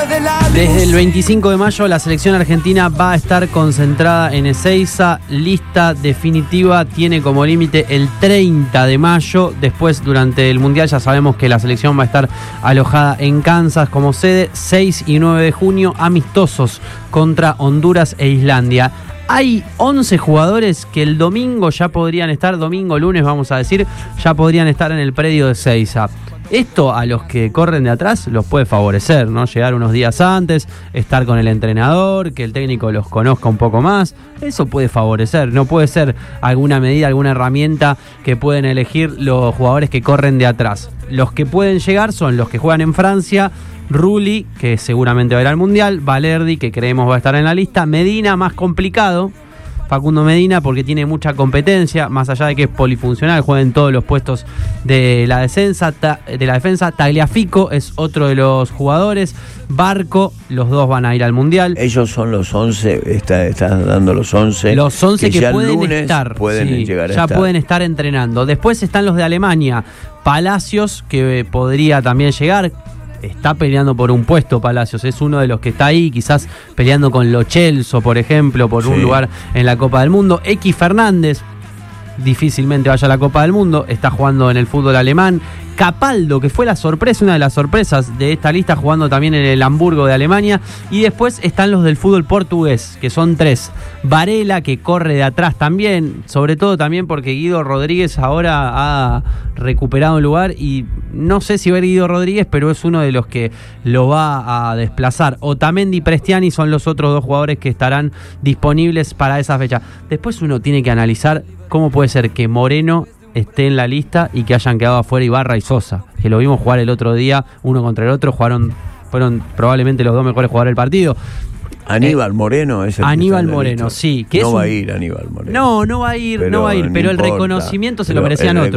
Desde el 25 de mayo la selección argentina va a estar concentrada en Ezeiza. Lista definitiva tiene como límite el 30 de mayo. Después, durante el Mundial, ya sabemos que la selección va a estar alojada en Kansas como sede. 6 y 9 de junio, amistosos contra Honduras e Islandia. Hay 11 jugadores que el domingo ya podrían estar, domingo, lunes vamos a decir, ya podrían estar en el predio de Ezeiza. Esto a los que corren de atrás los puede favorecer, ¿no? Llegar unos días antes, estar con el entrenador, que el técnico los conozca un poco más. Eso puede favorecer, no puede ser alguna medida, alguna herramienta que pueden elegir los jugadores que corren de atrás. Los que pueden llegar son los que juegan en Francia, Rulli, que seguramente va a ir al Mundial, Valerdi, que creemos va a estar en la lista, Medina, más complicado, Facundo Medina, porque tiene mucha competencia, más allá de que es polifuncional, juega en todos los puestos de la defensa. Tagliafico es otro de los jugadores. Barco, los dos van a ir al Mundial. Ellos son los 11, estás dando los 11. Los 11 que pueden lunes estar. Pueden llegar a ya estar. pueden estar entrenando. Después están los de Alemania. Palacios, que podría también llegar. Está peleando por un puesto Palacios, es uno de los que está ahí, quizás peleando con Lo Celso, por ejemplo, por un lugar en la Copa del Mundo. X Fernández difícilmente vaya a la Copa del Mundo, está jugando en el fútbol alemán. Capaldo, que fue la sorpresa, una de las sorpresas de esta lista, jugando también en el Hamburgo de Alemania. Y después están los del fútbol portugués, que son 3. Varela, que corre de atrás también, sobre todo también porque Guido Rodríguez ahora ha recuperado un lugar y no sé si va a ir Guido Rodríguez, pero es uno de los que lo va a desplazar. Otamendi y Prestiani son los otros dos jugadores que estarán disponibles para esa fecha. Después uno tiene que analizar cómo puede ser que Moreno esté en la lista y que hayan quedado afuera Ibarra y Sosa, que lo vimos jugar el otro día, uno contra el otro, fueron probablemente los dos mejores jugadores del partido. Aníbal Moreno es el Aníbal Moreno, sí. Que no va a ir Aníbal Moreno. No va a ir, pero el reconocimiento se lo merecían otros.